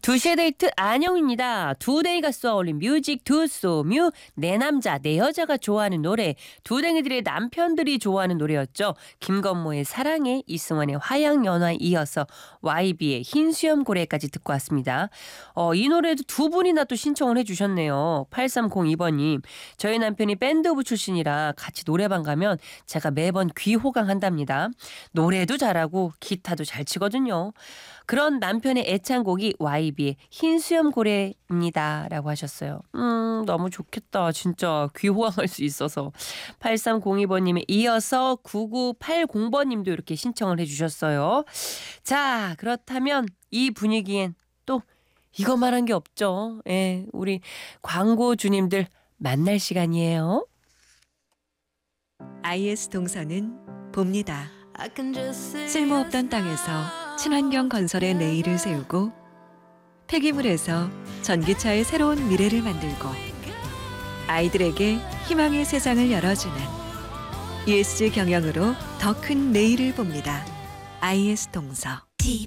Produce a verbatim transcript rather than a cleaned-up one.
두 시의 데이트 안영입니다. 두 데이 가수와 어울린 뮤직 두소뮤 내 남자 내 여자가 좋아하는 노래 두댕이들의 남편들이 좋아하는 노래였죠. 김건모의 사랑해, 이승환의 화양연화에 이어서 와이비의 흰수염 고래까지 듣고 왔습니다. 어, 이 노래도 두 분이나 또 신청을 해주셨네요. 팔삼공이 번님 저희 남편이 밴드부 출신이라 같이 노래방 가면 제가 매번 귀호강한답니다. 노래도 잘하고 기타도 잘 치거든요. 그런 남편의 애창곡이 와이비의 흰수염 고래입니다. 라고 하셨어요. 음 너무 좋겠다. 진짜 귀호강할 수 있어서. 팔삼공이 번님에 이어서 구구팔공 번님도 이렇게 신청을 해주셨어요. 자, 그렇다면 이 분위기엔 또 이것만한 게 없죠. 예, 우리 광고주님들 만날 시간이에요. 아이에스 동서는 봅니다. 쓸모없던 땅에서 친환경 건설의 내일을 세우고 폐기물에서 전기차의 새로운 미래를 만들고 아이들에게 희망의 세상을 열어주는 이에스지 경영으로 더 큰 내일을 봅니다. 아이에스 동서.